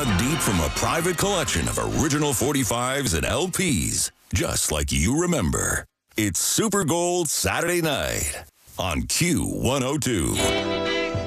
dug deep from a private collection of original 45s and LPs, just like you remember. It's Super Gold Saturday Night on Q102.